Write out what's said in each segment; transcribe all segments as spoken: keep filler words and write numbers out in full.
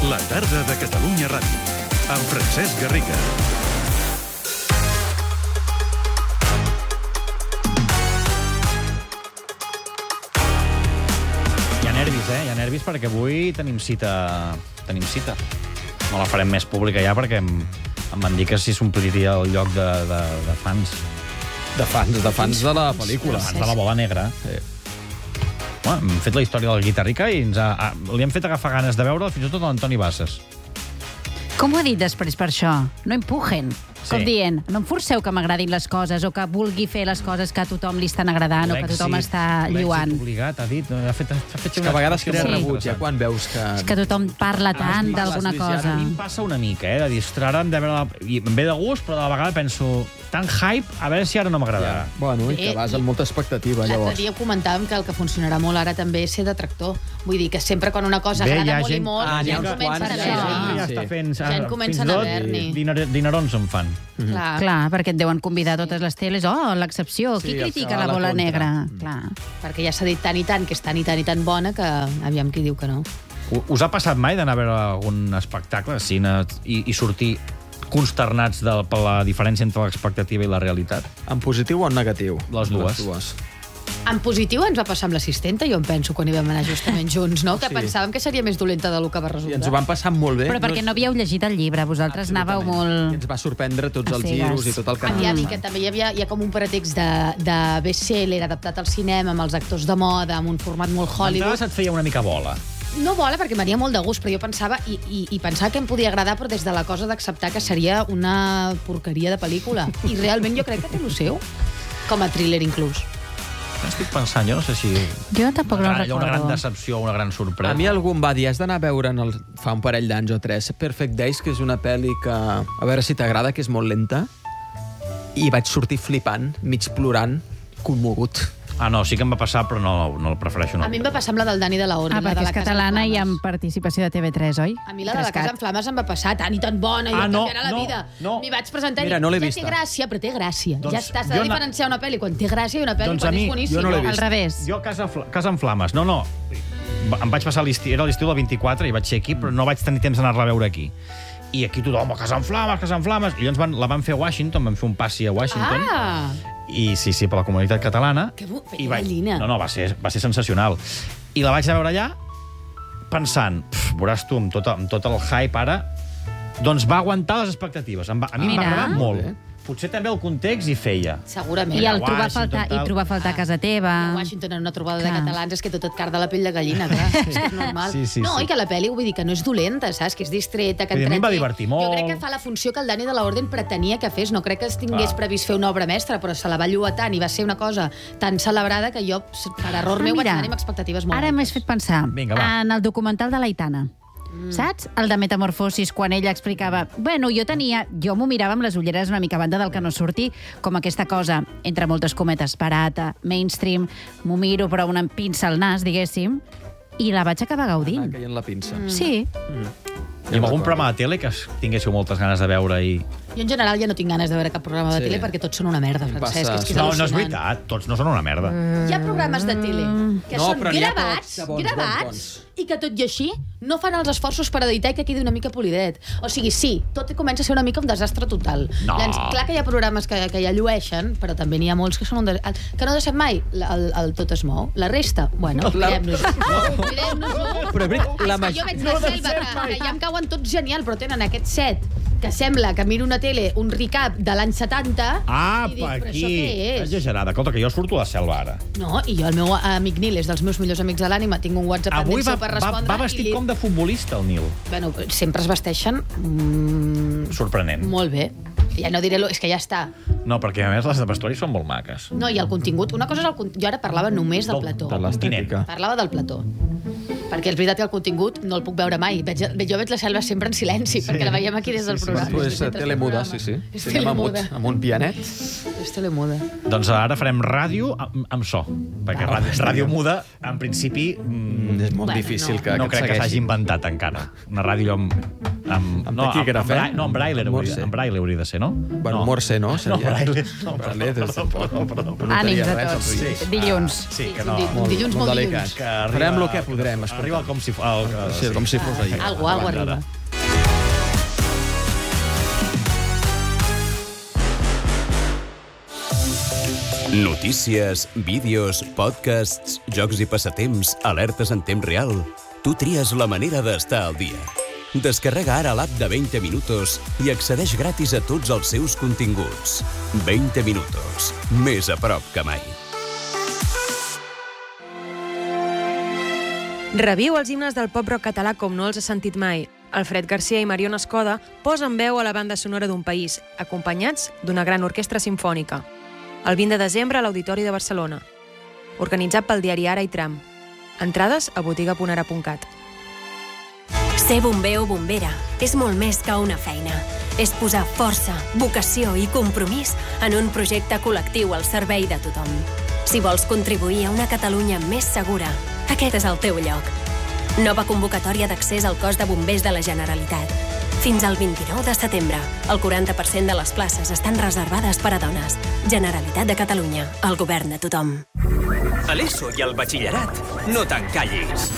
La tarda de Catalunya Ràdio, amb Francesc Garriga. Hi ha nervis, eh? Hi ha nervis perquè avui tenim cita... Tenim cita. No la farem més pública ja perquè em, em van dir que si s'ompliria el lloc de, de, de fans. De fans, de fans de la pel·lícula. De fans de la Bola Negra. Sí. Bueno, hem fet la història del Guitarrica i ens ha, ha, li hem fet agafar ganes de veure fins i tot l'Antoni Bassas. Com ho ha dit després per això? No empujen. Sí. Com dient, no em forceu que m'agradin les coses o que vulgui fer les coses que a tothom li estan agradant o que tothom està lluant. L'èxit obligat, ha dit. Ha fet, ha fet és que a vegades crea sí. rebuig, ja, quan veus que... És que tothom parla tant d'alguna cosa. A mi em passa una mica, eh, de distraure'm, de veure la... I em ve de gust, però de la vegada penso tan hype, a veure si ara no m'agradarà. Ja. Bueno, i que vas amb molta expectativa, llavors. L'altre dia comentàvem que el que funcionarà molt ara també és ser detractor. Vull dir que sempre quan una cosa Bé, agrada molt gent... i molt, ah, ja en comencen a veure. Ja està fent... Ja en comencen a veure-n'hi. Diner, dinerons en fan. Mm-hmm. Clar. Clar, perquè et deuen convidar a totes les teles. Oh, l'excepció, qui sí, critica la Bola Negra? Mm. Clar. Perquè ja s'ha dit tant i tant que és tan i tant i tan bona que aviam qui diu que no. Us ha passat mai d'anar a veure algun espectacle, cine, i, i sortir consternats de, per la diferència entre l'expectativa i la realitat? En positiu o en negatiu? Les dues. Les dues. En positiu ens va passar amb l'assistenta, jo em penso, quan hi vam anar justament junts, no? Que Sí. pensàvem que seria més dolenta del que va resultar. I ens ho vam passar molt bé. Però perquè no havíeu llegit el llibre, vosaltres anàveu molt... I ens va sorprendre tots els Cegues. giros i tot el que Aviam, anava i que també hi havia hi ha com un pretext de, de best-seller adaptat al cinema, amb els actors de moda, amb un format molt Hollywood. D'entrada se't feia una mica bola. No vola, perquè m'ania molt de gust, però jo pensava, i, i, i pensava que em podia agradar, però des de la cosa d'acceptar que seria una porqueria de pel·lícula. I realment jo crec que té el seu, com a thriller inclús. Estic pensant, jo no sé si... Jo tampoc no Hi ha una gran recordo. decepció, una gran sorpresa. A mi algú em va dir, has d'anar a veure en el, fa un parell d'anys o tres, Perfect Days, que és una pel·li que, a veure si t'agrada, que és molt lenta, i vaig sortir flipant, mig plorant, commogut. Ah, no, sí que em va passar, però no, no el prefereixo. No. A mi em va passar amb la del Dani de la Orden. Ah, la de perquè la és Casa en catalana i Flames. amb participació de T V tres, oi? A mi la de la Casa en Flames em va passar tan i tan bona, i Ah, em no, canviarà la no, vida. no. M'hi vaig presentar Mira, i no l'he ja vista. té gràcia, però té gràcia. Doncs ja està, s'ha jo de na- diferenciar una pel·li quan té gràcia i una pel·li Doncs a quan mi- és boníssima. jo no l'he Al vist. revés. Jo, Casa, Fla- Casa en Flames, no, no. Em vaig passar l'estiu, era l'estiu del vint-i-quatre i vaig ser aquí, però no vaig tenir temps d'anar-la a veure aquí. I aquí tothom, Casa en Flames, Casa en Flames. I llavors van, la van fer a Washington, van fer un passi a Washington. Ah! I sí, sí, per la comunitat catalana. Que bo- I vaig, gallina. no, no, va ser, va ser sensacional. I la vaig anar a veure allà pensant, pf, veuràs tu, amb tot, amb tot el hype ara, doncs va aguantar les expectatives. Em va, a mi em va Mira. agradar molt. Bé. Potser també el context hi feia. Segurament. I el a trobar a Washington, faltar, i tal. trobar a faltar a casa I a teva. Washington en una trobada de Clar. catalans és que tot et carda la pell de gallina, clar. És que és normal. Sí, sí, no, sí. i que la pel·li, vull dir, que no és dolenta, saps? Que és distreta, que Vull dir, a mi em va entreté. divertir Jo molt. crec que fa la funció que el Dani de la Orden pretenia que fes. No crec que es tingués Ah. previst fer una obra mestra, però se la va lluar tant i va ser una cosa tan celebrada que jo, per error meu, vaig anar amb expectatives molt ara altes. m'has fet pensar Vinga, va. en el documental de l'Aitana. Mm. Saps? El de Metamorfosis, quan ella explicava... Bueno, jo tenia... Jo m'ho mirava amb les ulleres una mica a banda del que no surti, com aquesta cosa, entre moltes cometes, barata, mainstream, m'ho miro però una pinça al nas, diguéssim, i la vaig acabar Anar gaudint. caient la pinça. Mm. Sí. I amb algun programa de tele que tinguéssiu moltes ganes de veure i... Jo, en general, ja no tinc ganes de veure cap programa de Sí. tele perquè tots són una merda, Em Francesc. passa- És que és No, no és al·lucinant. veritat, tots no són una merda. Hi ha programes de tele que No, són però n'hi ha gravats, pocs de bons, gravats, bons, i que tot i així no fan els esforços per editar i que quedi una mica polidet. O sigui, sí, tot comença a ser una mica un desastre total. No. Llavors, clar que hi ha programes que, que ja llueixen, però també n'hi ha molts que són un... Des... Que no deixem mai el, el, el Tot es mou. La resta, bueno, La- mirem-nos-ho. Mirem-nos-ho. Però, Brit, la És que jo maj- veig la selva, que, que ja em cauen tots genial, però tenen aquest set que sembla que miro una tele, un recap de l'any setanta, Ah, i dic, per però aquí. això què és? Exagerada. Escolta, que jo surto a la selva ara. No, i jo, el meu amic Nil és dels meus millors amics de l'ànima, tinc un WhatsApp Avui pendent va, seu per va, respondre. va vestit i li- com de futbolista, el Nil. Bueno, sempre es vesteixen mm, Sorprenent. molt bé. Ja no diré... Lo... És que ja està. No, perquè a més les de vestuari són molt maques. No, i el contingut... Una cosa és el... con- Jo ara parlava només del plató. De l'estètica. Parlava del plató. Perquè és veritat que el contingut no el puc veure mai. Veig, jo veig la selva sempre en silenci, sí. perquè la veiem aquí des del Sí, sí, programa. sí. Tu És és mentre fem telemuda, programa. sí, sí. És Cinema mut, telemuda. amb un pianet. És telemuda. Doncs ara farem ràdio amb, amb so. Perquè Ah, ràdio, ràdio muda, en principi, mm, És molt Bueno, difícil no. que, no que crec et que s'hagi segueixin. inventat encara. Una ràdio amb, Amb, Amb no, taquígraf, amb, eh? amb, no, amb braille, Amb hauria, morse. amb braille hauria de ser, no? Bueno, morse, no? No, Seria- braille. No, Braille, perdó, és- perdó, perdó, perdó. No Ànims notaria a res, tots. els oients. Dilluns. Sí, que no. Un di- un dilluns molt delicat. dilluns. Que arriba, Farem el que podrem, escolta. Arriba com si... El, el, Sí, com si fos ahir. Algo, algo arriba. Notícies, vídeos, podcasts, jocs i passatemps, alertes en temps real. Tu tries la manera d'estar al dia. Descarrega ara l'app de veinte minutos i accedeix gratis a tots els seus continguts. veinte minutos. Més a prop que mai. Reviu els himnes del pop-rock català com no els has sentit mai. Alfred Garcia i Mariona Escoda posen veu a la banda sonora d'un país, acompanyats d'una gran orquestra simfònica. El vint de desembre a l'Auditori de Barcelona. Organitzat pel diari Ara i Tram. Entrades a botiga punt ara punt cat. Ser bomber o bombera és molt més que una feina. És posar força, vocació i compromís en un projecte col·lectiu al servei de tothom. Si vols contribuir a una Catalunya més segura, aquest és el teu lloc. Nova convocatòria d'accés al cos de bombers de la Generalitat. Fins al vint-i-nou de setembre, el quaranta per cent de les places estan reservades per a dones. Generalitat de Catalunya, el govern de tothom. A l'ESO i al batxillerat, no t'encallis.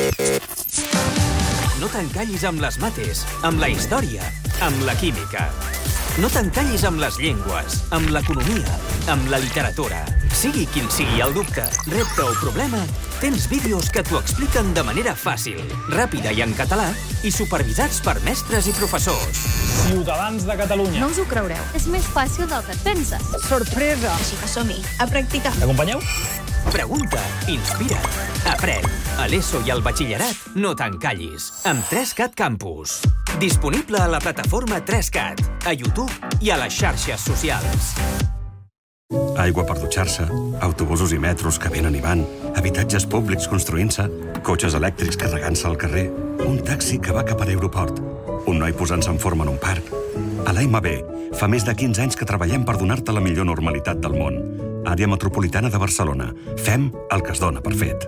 No t'encallis amb les mates, amb la història, amb la química. No t'encallis amb les llengües, amb l'economia, amb la literatura. Sigui quin sigui el dubte, repte o problema, tens vídeos que t'ho expliquen de manera fàcil, ràpida i en català, i supervisats per mestres i professors. Ciutadans de Catalunya. No us ho creureu. És més fàcil del que et penses. Sorpresa! Així que som-hi, a practicar. Acompanyeu? Pregunta, inspira, aprèn. A l'ESO i al batxillerat, no t'encallis. Amb tres cat Campus. Disponible a la plataforma tres cat, a YouTube i a les xarxes socials. Aigua per dutxar-se, autobusos i metros que venen i van, habitatges públics construint-se, cotxes elèctrics carregant-se al carrer, un taxi que va cap a l'aeroport, un noi posant-se en forma en un parc. A l'A M B fa més de quinze anys que treballem per donar-te la millor normalitat del món. Àrea Metropolitana de Barcelona. Fem el que es dona per fet.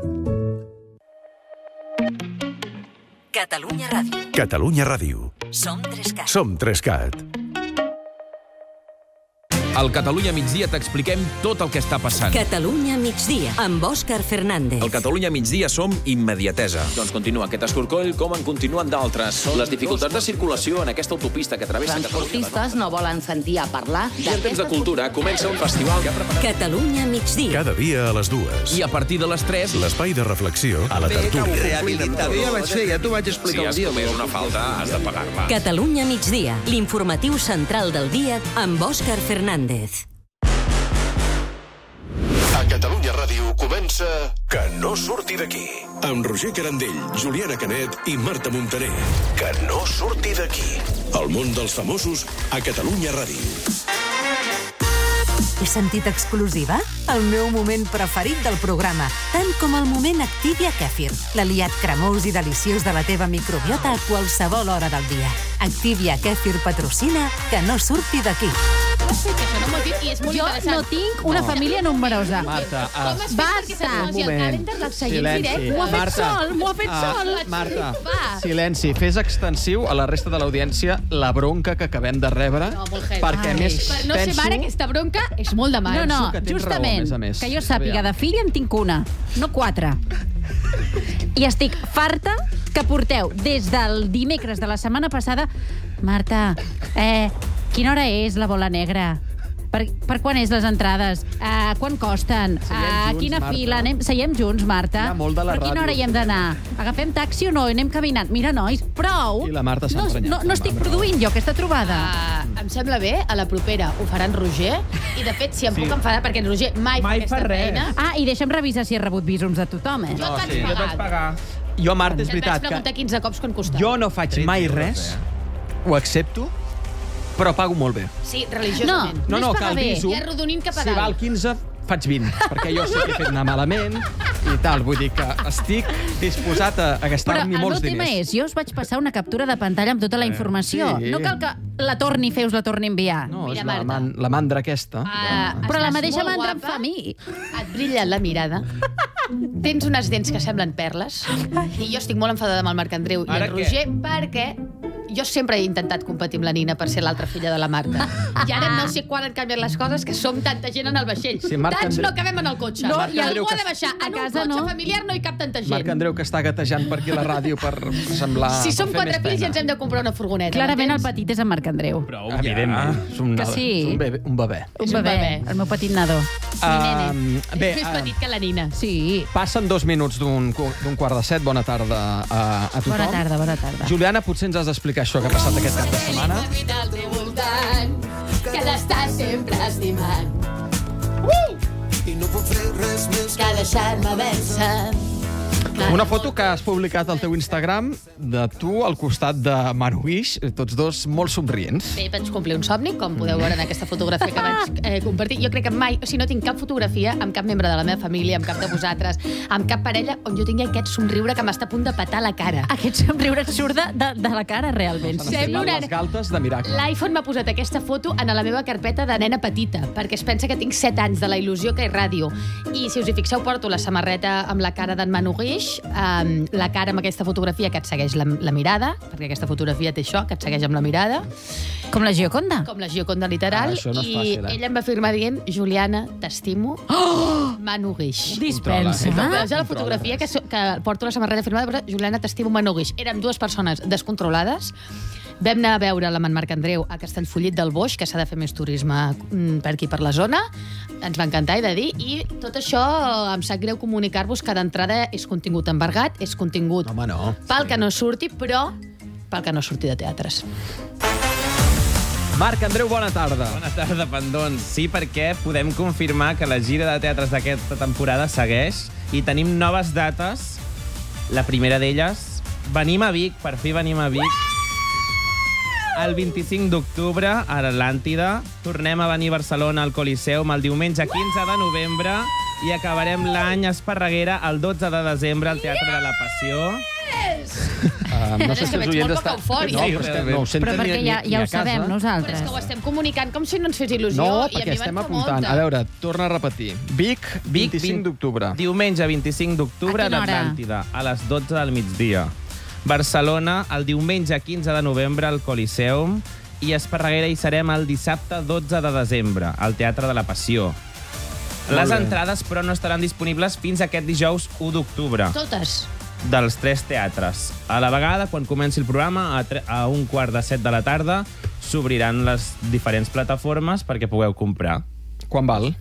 Catalunya Ràdio. Catalunya Ràdio. Som tres cat. Som tres cat. Al Catalunya Migdia t'expliquem tot el que està passant. Catalunya migdia, amb Òscar Fernández. Al Catalunya Migdia som immediatesa. Doncs continua aquest escorcoll com en continuen d'altres. Les dificultats de circulació en aquesta autopista que travessa Catalunya. Transportistes no volen sentir a parlar I en temps de cultura comença un festival que ha preparat... Catalunya migdia. Cada dia a les dues. I a partir de les tres... L'espai de reflexió a la tertúlia. Rehabilitador. Ja vaig fer, ja t'ho vaig explicar un dia. Si has comès una falta, has de pagar-la. Catalunya migdia, l'informatiu central del dia amb Òscar Fernández. A Catalunya Ràdio comença Que no surti d'aquí. Amb Roger Carandell, Juliana Canet i Marta Montaner. Que no surti d'aquí. El món dels famosos a Catalunya Ràdio. He sentit exclusiva? El meu moment preferit del programa, tant com el moment Activia Kefir, l'aliat cremós i deliciós de la teva microbiota a qualsevol hora del dia. Activia Kefir patrocina Que no surti d'aquí. Jo no tinc una família numerosa. Marta, ah, Basta! un moment. Silenci. M'ho ha fet Marta, sol, m'ho ha fet ah, sol. Marta, Va. silenci. Fes extensiu a la resta de l'audiència la bronca que acabem de rebre, No, molt heavy. perquè Ai. més Per no ser penso... mare, aquesta bronca és molt de mare. No, no, que tens justament, raó, a més a més. que jo sàpiga, Aviam. de fill en tinc una, no quatre. I estic farta que porteu des del dimecres de la setmana passada... Marta, eh, quina hora és la bola negra? Per, per quan és les entrades? Uh, quan costen? Seiem A junts, quina Marta. fila? Anem, seiem junts, Marta? Hi ha molt de la Però a quina ràdio. hora hi hem d'anar? Agafem taxi o no? I anem caminant? Mira, nois, prou! I la Marta s'ha no, emprenyat, no, la no estic Marta. produint jo aquesta trobada. Uh, em sembla bé, a la propera ho faran Roger, i de fet, si em sí. puc enfadar, perquè en Roger mai, Mai fa aquesta fa res. feina... Ah, i deixa'm revisar si he rebut visums de tothom, eh? Jo et vaig sí. pagar. Jo et vaig pagar. Jo, Marta, és Et vaig veritat preguntar que quinze cops quan costava. jo no faig mai res, ho accepto, però pago molt bé. Sí, religiosament. No, no és pagar bé. visum, I arrodonint cap a si dalt. val quinze, faig vint, perquè jo sé que he fet anar malament i tal. Vull dir que estic disposat a, a Però gastar-m'hi el meu molts tema diners. és, jo us vaig passar una captura de pantalla amb tota la informació. sí. No cal que la torni a fer, us la torni a enviar. No, Mira, és la, Marta. man, la mandra aquesta. Uh, Però la estàs mateixa molt mandra em guapa, fa a mi. Et brilla la mirada. Tens unes dents que semblen perles. I jo estic molt enfadada amb el Marc Andreu i Ara el què? Roger perquè Jo sempre he intentat competir amb la Nina per ser l'altra filla de la Marta. I ara no sé quan han canviat les coses, que som tanta gent en el vaixell. Sí, Marc Tants Andreu- no acabem en el cotxe. No, I Marc algú Andreu ha que- de baixar. En a un casa cotxe no. familiar no hi cap tanta gent. Marc Andreu, que està gatejant per aquí la ràdio per semblar... Si som per fer quatre més fills, pena. ens hem de comprar una furgoneta. Clarament el m'entens? petit és en Marc Andreu. Prou, Aviam, evidentment. És un, Que sí? és un bebè. Un bebè. Un És un bebè, bebè. el meu petit nadó. Um, bé, És més uh, petit que la Nina. Sí. passen dos minuts d'un d'un quart de set. Bona tarda a, a tothom. Bona tarda, bona tarda. Juliana, potser ens has d'explicar això que ha passat aquest cap de setmana. Al teu voltant, que t'estàs sempre estimant. I no puc fer res més Que deixar-me vèncer. Una foto que has publicat al teu Instagram de tu al costat de Manu Guix, tots dos molt somrients. Bé, vaig complir un somni, com podeu veure en aquesta fotografia que vaig eh, compartir. Jo crec que mai, o sigui, no tinc cap fotografia amb cap membre de la meva família, amb cap de vosaltres, amb cap parella, on jo tingui aquest somriure que m'està a punt de petar la cara. Aquest somriure et surt de, de, de la cara, realment. S'han Sembla estimat una- les galtes de miracle. L'iPhone m'ha posat aquesta foto en la meva carpeta de nena petita, perquè es pensa que tinc set anys de la il·lusió que és ràdio. I si us hi fixeu, porto la samarreta amb la cara d'en Manu Guix, um, la cara amb aquesta fotografia que et segueix la, la mirada, perquè aquesta fotografia té això, que et segueix amb la mirada, Com la Gioconda. com la Gioconda literal, Ah, això no és i fàcil, eh? ella em va firmar dient, Juliana, t'estimo, oh! Manu Guix. Dispensa. Controla, Ah? Veus la fotografia que, so- que porto la samarreta firmada, però Juliana, t'estimo, Manu Guix. Érem dues persones descontrolades. Vam anar a veure amb en Marc Andreu a Castellfollit del Boix, que s'ha de fer més turisme mm, per aquí, per la zona. Ens va encantar, he de dir. I tot això em sap greu comunicar-vos que d'entrada és contingut embargat, és contingut Home, no. pel que no surti, però pel que no surti de teatres. Marc Andreu, bona tarda. Bona tarda, pendons. Sí, perquè podem confirmar que la gira de teatres d'aquesta temporada segueix i tenim noves dates. La primera d'elles, venim a Vic, per fi venim a Vic. El vint-i-cinc d'octubre, a l'Atlàntida. Tornem a venir a Barcelona al Coliseum el diumenge quinze de novembre i acabarem l'any a Esparreguera el dotze de desembre al Teatre de la Passió. Uh, no sé És si que els veig oients molt estan... poca eufòria. No, però és que no ho senten Però perquè ni, ja, ni, ni ja a ho casa. sabem Però és nosaltres. que ho estem comunicant com si no ens fes il·lusió. No, i a perquè mi estem me'n fa apuntant. molta. A veure, torna a repetir. Vic, Vic, vint-i-cinc d'octubre. Diumenge vint-i-cinc d'octubre A a quina hora? l'Atlàntida, a les dotze del migdia. Barcelona, el diumenge quinze de novembre al Coliseum i a Esparreguera hi serem el dissabte dotze de desembre, al Teatre de la Passió. Les bé. entrades, però, no estaran disponibles fins aquest dijous u d'octubre, Totes. dels tres teatres. A la vegada, quan comenci el programa, a, tre- a un quart de set de la tarda, s'obriran les diferents plataformes perquè pugueu comprar. Quan val?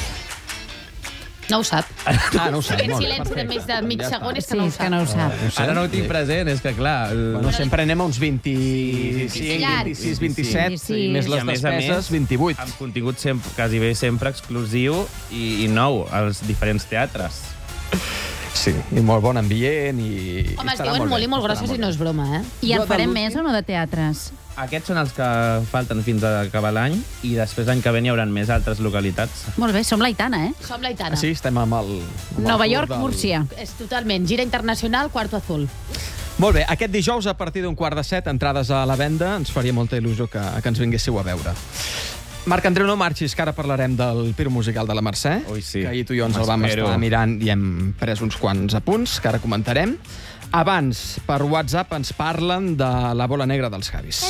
No ho sap. Ah, no ho sap. Aquest Molt bé, silenci de perfecte. més de mig Ja està. segon és que Sí, no ho és que sap. no ho sap. No ho sé. Ara no ho tinc present, és que clar... el- Bueno, sempre anem a uns vint-i-cinc, Llarg. vint-i-sis, vint-i-set, Sí, sí. i més I les a més a despeses, més, vint-i-vuit. amb contingut sempre, quasi bé sempre exclusiu i, i nou als diferents teatres. Sí, i molt bon ambient i... Home, i es estarà diuen molt molt bé, i molt estarà grosses i no bé. és broma, eh? I en Jo de farem l'últim- més o no de teatres? Aquests són els que falten fins a acabar l'any i després l'any que ve n'hi haurà més altres localitats. Molt bé, som l'Aitana, eh? Som l'Aitana. Sí, estem amb el... amb el Nova tour York, del- Múrcia. És totalment. Gira internacional, Cuarto Azul. Molt bé, aquest dijous, a partir d'un quart de set, entrades a la venda, ens faria molta il·lusió que, que ens vinguéssiu a veure. Marc Andreu, no marxis, que ara parlarem del Pir musical de la Mercè, Ui, sí. que ahir tu i jo ens el vam M'espero. estar mirant i hem pres uns quants apunts, que ara comentarem. Abans, per WhatsApp, ens parlen de la bola negra dels Javis.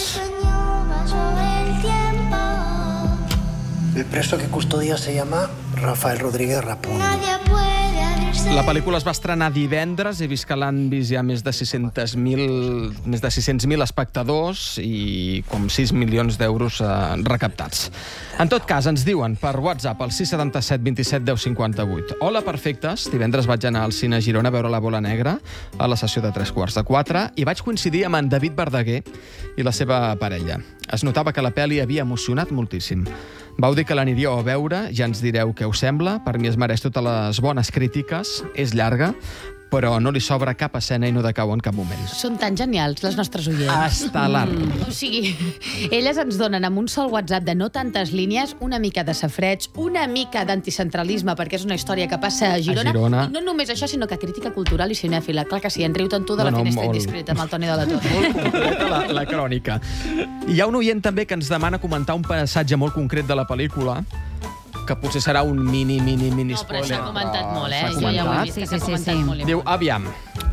El preso que custodia se llama Rafael Rodríguez Rapundo. La pel·lícula es va estrenar divendres, he vist que l'han vist ja més de sis-cents mil més de sis-cents mil espectadors i com sis milions d'euros eh, recaptats. En tot cas, ens diuen per WhatsApp al sis setanta set vint set deu cinquanta vuit. Hola, perfectes. Divendres vaig anar al Cine Girona a veure La bola negra a la sessió de tres quarts de quatre i vaig coincidir amb en David Verdaguer i la seva parella. Es notava que la pel·li havia emocionat moltíssim. Vau dir que l'aniríeu a veure, ja ens direu què us sembla. Per mi es mereix totes les bones crítiques. És llarga, però no li sobra cap escena i no decau en cap moment. Són tan genials, les nostres oients. Estel·lar. Mm. O sigui, elles ens donen amb un sol WhatsApp de no tantes línies una mica de safreig, una mica d'anticentralisme, perquè és una història que passa a Girona. A Girona. I no només això, sinó que crítica cultural i cinèfila. Clar que sí, en riu tant tu de la No, no, finestra molt. indiscreta amb el Toni de la Torre. Completa la, la crònica. Hi ha un oient també que ens demana comentar un passatge molt concret de la pel·lícula, que potser serà un mini, mini, mini No, però spoiler. s'ha comentat molt, eh? s'ha Jo ja ho he comentat. vist, Sí, que s'ha sí, sí, comentat sí. molt. i Diu, molt. aviam,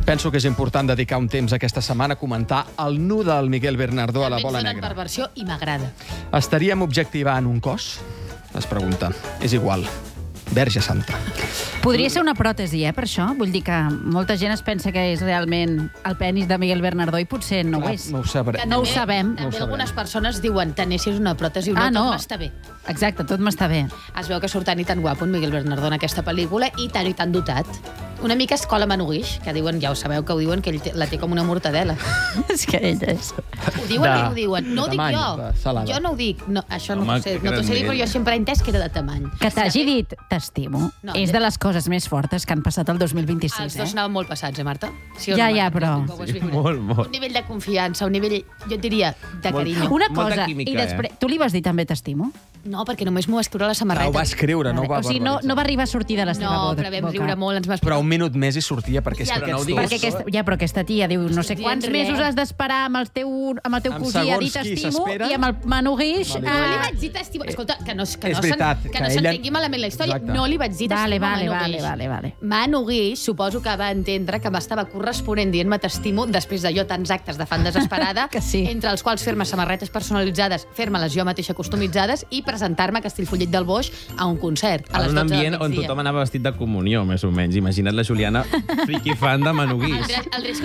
Penso que és important dedicar un temps aquesta setmana a comentar el nu del Miguel Bernardó a la bola També ens negra. donen perversió i m'agrada. Estaríem objectivant un cos? Es pregunta. És igual. Verge Santa. Podria ser una pròtesi, eh, per això. Vull dir que molta gent es pensa que és realment el penis de Miguel Bernardó i potser no ho és. No ho sabrem. No ho sabem. També algunes persones diuen tant és si és una pròtesi o no, Ah, no. tot m'està bé. Exacte, tot m'està bé. Es veu que surt tan i tan guapo en Miguel Bernardó en aquesta pel·lícula i tan i tan dotat. Una mica escola Manoguix, que diuen, ja ho sabeu que ho diuen, que ell té- la té com una mortadela. És que ell és... Ho diuen De- i ho diuen. No ho de dic tamany, jo. de salada. Jo no ho dic. No, això no Home, ho sé, que no t'ho sé dir, gran però jo sempre he entès que era de tamany. Que t'hagi dit t'estimo No, és de les coses més fortes que han passat el dos mil vint-i-sis, Els dos eh? anaven molt passats, eh, Marta? Sí o Ja, no, ja, Marta? però- Com ho has Sí, viscut? molt, molt. Un nivell de confiança, un nivell, jo et diria, de carinyo. Una Molta cosa, química, i després... eh? Tu li vas dir també t'estimo? No, perquè només m'ho va escriure a la Ah, samarreta. ho va escriure, no ho va O sigui, no, verbalitzar. no va arribar a sortir de la seva No, boca. però vam riure molt, ens va explicar. Però un minut més hi sortia, perquè és Ja, que però no ho aquests diguis. dos... Perquè aquesta, ja, però aquesta tia diu no sé Estic quants dient mesos res. has d'esperar amb el teu, amb el teu Amb cosí a dir segons qui t'estimo s'espera. i amb el Manu Guix... Vale. No li ah, vaig dir t'estimo. Escolta, que no, que És no, veritat, que que no ella- s'entengui malament la història. Exacte. No li vaig dir t'estimo Vale, a vale, Manu vale, Guix. vale, vale. Manu Guix suposo que va entendre que m'estava corresponent dient-me t'estimo després d'allò tants actes de fan desesperada, Que sí. entre els quals fer-me samarretes personalitzades, fer-me-les jo mateixa customitzades i presentar-me a Castellfollit del Boix a un concert. A En les un dotze del ambient on migdia. tothom anava vestit de comunió, més o menys. Imagina't la Juliana, friki fan de Manu Guix. El, dre- el risc